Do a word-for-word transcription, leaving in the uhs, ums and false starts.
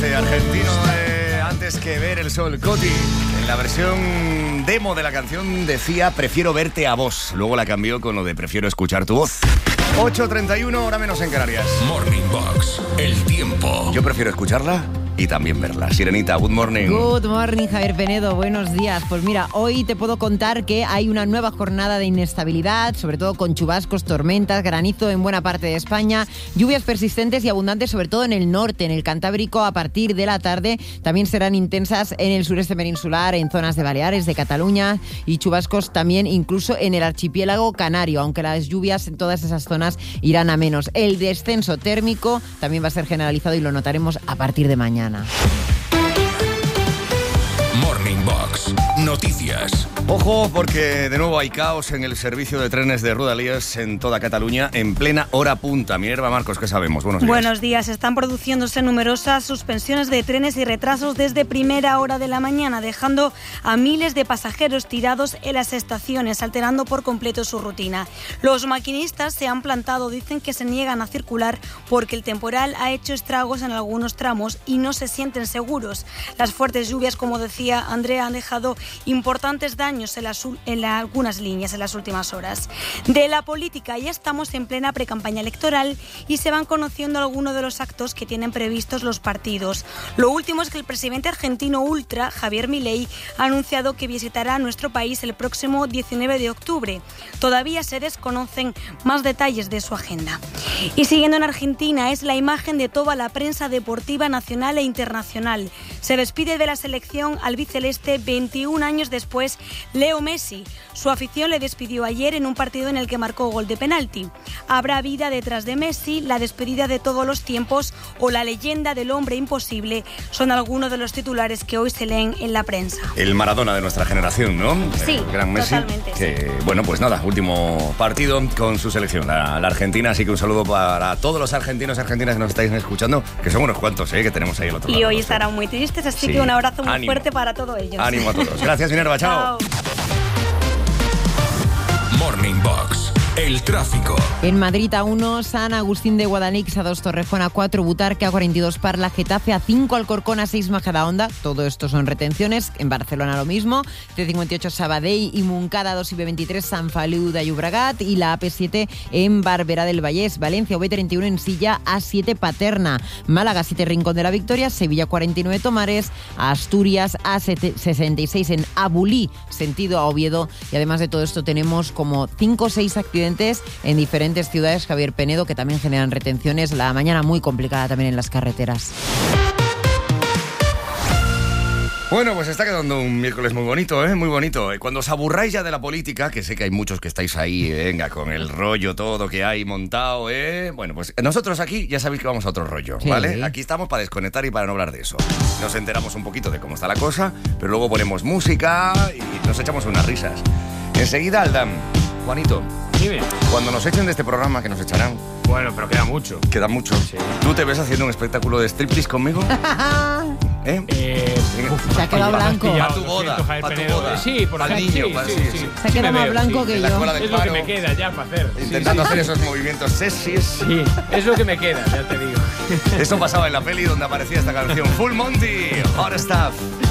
este argentino de Antes que ver el sol, Coti. En la versión demo de la canción decía prefiero verte a vos. Luego la cambió con lo de prefiero escuchar tu voz. ocho treinta y uno, hora menos en Canarias. Morning Box, el tiempo. Yo prefiero escucharla y también verla. Sirenita, good morning. Good morning, Javier Penedo, buenos días. Pues mira, hoy te puedo contar que hay una nueva jornada de inestabilidad, sobre todo con chubascos, tormentas, granizo en buena parte de España, lluvias persistentes y abundantes sobre todo en el norte, en el Cantábrico a partir de la tarde. También serán intensas en el sureste peninsular, en zonas de Baleares, de Cataluña, y chubascos también incluso en el archipiélago canario, aunque las lluvias en todas esas zonas irán a menos. El descenso térmico también va a ser generalizado y lo notaremos a partir de mañana. Morning Box, noticias. Ojo, porque de nuevo hay caos en el servicio de trenes de Rodalies en toda Cataluña en plena hora punta. Minerva Marcos, ¿qué sabemos? Buenos días. Buenos días. Están produciéndose numerosas suspensiones de trenes y retrasos desde primera hora de la mañana, dejando a miles de pasajeros tirados en las estaciones, alterando por completo su rutina. Los maquinistas se han plantado, dicen que se niegan a circular porque el temporal ha hecho estragos en algunos tramos y no se sienten seguros. Las fuertes lluvias, como decía Andrea, han dejado importantes daños en, las, en la, algunas líneas en las últimas horas. De la política, ya estamos en plena precampaña electoral y se van conociendo algunos de los actos que tienen previstos los partidos. Lo último es que el presidente argentino ultra, Javier Milei, ha anunciado que visitará nuestro país el próximo diecinueve de octubre. Todavía se desconocen más detalles de su agenda. Y siguiendo en Argentina, es la imagen de toda la prensa deportiva nacional e internacional. Se despide de la selección albiceleste veintiún años después Leo Messi. Su afición le despidió ayer en un partido en el que marcó gol de penalti. Habrá vida detrás de Messi, la despedida de todos los tiempos o la leyenda del hombre imposible son algunos de los titulares que hoy se leen en la prensa. El Maradona de nuestra generación, ¿no? Sí, el gran Messi, totalmente. Que, sí. Bueno, pues nada, último partido con su selección, la, la Argentina. Así que un saludo para todos los argentinos y argentinas que nos estáis escuchando, que son unos cuantos, ¿eh? Que tenemos ahí al otro lado. Y hoy estarán muy tristes, así sí. que un abrazo muy Ánimo. fuerte para todos ellos. Ánimo a todos. Gracias, Minerva. Chao. Chao. Morning Box, el tráfico. En Madrid A uno, San Agustín de Guadalix, A dos Torrejón, A cuatro Butarque, A cuarenta y dos Parla, Getafe, A cinco Alcorcón, A seis Majadahonda. Todo esto son retenciones. En Barcelona lo mismo. C cincuenta y ocho Sabadell y Montcada, A dos y B veintitrés San Feliu de Llobregat, y la A P siete en Barberá del Vallès. Valencia, B treinta y uno en Silla, A siete Paterna. Málaga siete Rincón de la Victoria, Sevilla cuarenta y nueve Tomares, Asturias A sesenta y seis en Abulí, sentido a Oviedo. Y además de todo esto tenemos como cinco o seis accidentes en diferentes ciudades, Javier Penedo, que también generan retenciones. La mañana muy complicada también en las carreteras. Bueno, pues está quedando un miércoles muy bonito, ¿eh? Muy bonito. Cuando os aburráis ya de la política, que sé que hay muchos que estáis ahí, eh, venga, con el rollo todo que hay montado, ¿eh? Bueno, pues nosotros aquí ya sabéis que vamos a otro rollo, ¿vale? Sí. Aquí estamos para desconectar y para no hablar de eso. Nos enteramos un poquito de cómo está la cosa, pero luego ponemos música y nos echamos unas risas. Enseguida, Aldam. Juanito, dime. Cuando nos echen de este programa, que nos echarán... Bueno, pero queda mucho. Queda mucho. Sí. ¿Tú te ves haciendo un espectáculo de striptease conmigo? ¿Eh? eh Se ha quedado blanco. Para tu boda. Para tu boda. Sí, por el niño. Sí, sí, sí, sí. Se ha quedado más blanco sí. que yo. Es lo que me queda ya para hacer. Intentando sí, sí, hacer sí. esos movimientos sexys. Sí, es lo que me queda, ya te digo. Eso pasaba en la peli donde aparecía esta canción. Full Monty, Hot Stuff.